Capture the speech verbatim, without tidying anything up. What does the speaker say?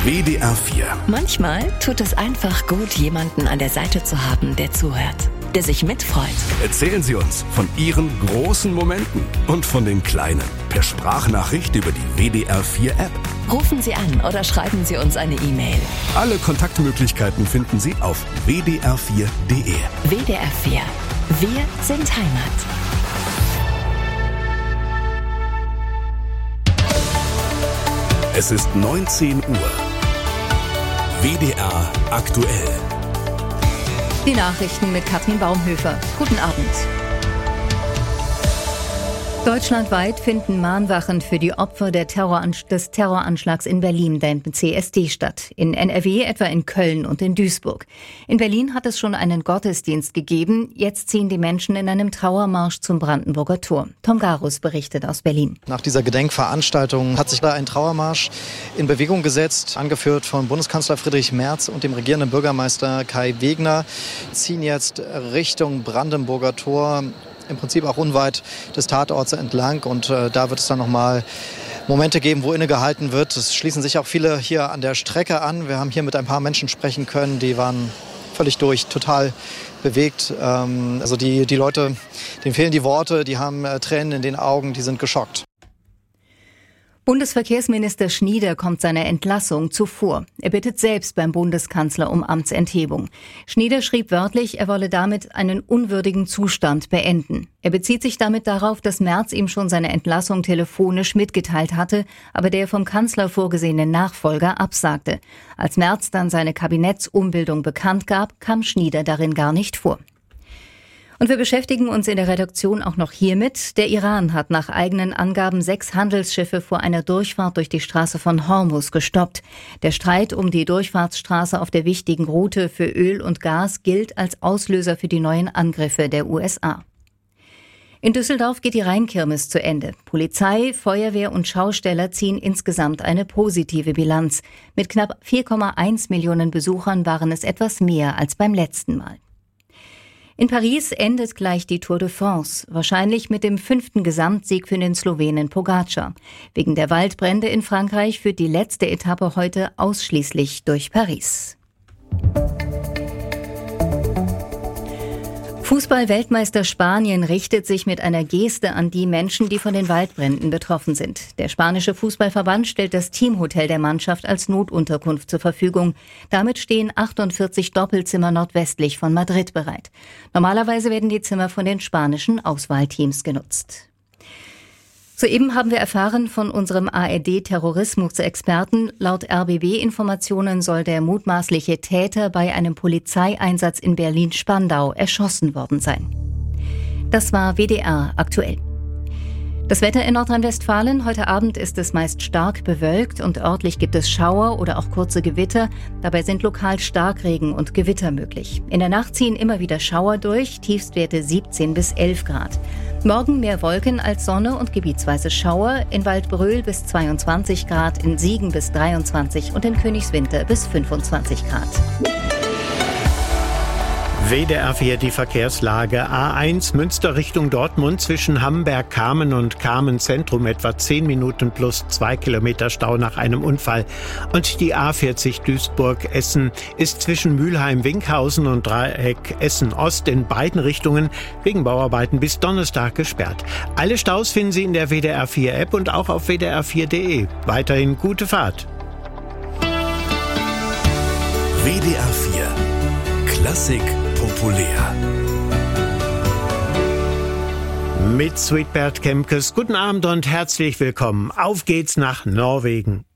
W D R vier. Manchmal tut es einfach gut, jemanden an der Seite zu haben, der zuhört, der sich mitfreut. Erzählen Sie uns von Ihren großen Momenten und von den kleinen. Per Sprachnachricht über die W D R vier App. Rufen Sie an oder schreiben Sie uns eine E-Mail. Alle Kontaktmöglichkeiten finden Sie auf w d r vier punkt d e. W D R vier. Wir sind Heimat. Es ist neunzehn Uhr. W D R aktuell. Die Nachrichten mit Katrin Baumhöfer. Guten Abend. Deutschlandweit finden Mahnwachen für die Opfer der Terroransch- des Terroranschlags in Berlin, dem C S D, statt. In N R W, etwa in Köln und in Duisburg. In Berlin hat es schon einen Gottesdienst gegeben. Jetzt ziehen die Menschen in einem Trauermarsch zum Brandenburger Tor. Tom Garus berichtet aus Berlin. Nach dieser Gedenkveranstaltung hat sich da ein Trauermarsch in Bewegung gesetzt, angeführt von Bundeskanzler Friedrich Merz und dem regierenden Bürgermeister Kai Wegner, ziehen jetzt Richtung Brandenburger Tor, im Prinzip auch unweit des Tatorts entlang, und äh, da wird es dann nochmal Momente geben, wo innegehalten wird. Es schließen sich auch viele hier an der Strecke an. Wir haben hier mit ein paar Menschen sprechen können, die waren völlig durch, total bewegt. Ähm, also die, die Leute, denen fehlen die Worte, die haben äh, Tränen in den Augen, die sind geschockt. Bundesverkehrsminister Schnieder kommt seiner Entlassung zuvor. Er bittet selbst beim Bundeskanzler um Amtsenthebung. Schnieder schrieb wörtlich, er wolle damit einen unwürdigen Zustand beenden. Er bezieht sich damit darauf, dass Merz ihm schon seine Entlassung telefonisch mitgeteilt hatte, aber der vom Kanzler vorgesehene Nachfolger absagte. Als Merz dann seine Kabinettsumbildung bekannt gab, kam Schnieder darin gar nicht vor. Und wir beschäftigen uns in der Redaktion auch noch hiermit. Der Iran hat nach eigenen Angaben sechs Handelsschiffe vor einer Durchfahrt durch die Straße von Hormuz gestoppt. Der Streit um die Durchfahrtsstraße auf der wichtigen Route für Öl und Gas gilt als Auslöser für die neuen Angriffe der U S A. In Düsseldorf geht die Rheinkirmes zu Ende. Polizei, Feuerwehr und Schausteller ziehen insgesamt eine positive Bilanz. Mit knapp vier Komma eins Millionen Besuchern waren es etwas mehr als beim letzten Mal. In Paris endet gleich die Tour de France, wahrscheinlich mit dem fünften Gesamtsieg für den Slowenen Pogačar. Wegen der Waldbrände in Frankreich führt die letzte Etappe heute ausschließlich durch Paris. Fußball-Weltmeister Spanien richtet sich mit einer Geste an die Menschen, die von den Waldbränden betroffen sind. Der spanische Fußballverband stellt das Teamhotel der Mannschaft als Notunterkunft zur Verfügung. Damit stehen achtundvierzig Doppelzimmer nordwestlich von Madrid bereit. Normalerweise werden die Zimmer von den spanischen Auswahlteams genutzt. Soeben haben wir erfahren von unserem A R D-Terrorismus-Experten, laut R B B-Informationen soll der mutmaßliche Täter bei einem Polizeieinsatz in Berlin-Spandau erschossen worden sein. Das war W D R aktuell. Das Wetter in Nordrhein-Westfalen: Heute Abend ist es meist stark bewölkt und örtlich gibt es Schauer oder auch kurze Gewitter. Dabei sind lokal Starkregen und Gewitter möglich. In der Nacht ziehen immer wieder Schauer durch, Tiefstwerte siebzehn bis elf Grad. Morgen mehr Wolken als Sonne und gebietsweise Schauer, in Waldbröl bis zweiundzwanzig Grad, in Siegen bis dreiundzwanzig und in Königswinter bis fünfundzwanzig Grad. W D R vier, die Verkehrslage. A eins Münster Richtung Dortmund zwischen Hamberg-Kamen und Kamen-Zentrum etwa zehn Minuten plus zwei Kilometer Stau nach einem Unfall. Und die A vierzig Duisburg-Essen ist zwischen Mülheim-Winkhausen und Dreieck Essen-Ost in beiden Richtungen wegen Bauarbeiten bis Donnerstag gesperrt. Alle Staus finden Sie in der W D R vier App und auch auf w d r vier punkt d e. Weiterhin gute Fahrt. W D R vier. Klassik populär. Mit Sweetbert Kemkes. Guten Abend und herzlich willkommen. Auf geht's nach Norwegen.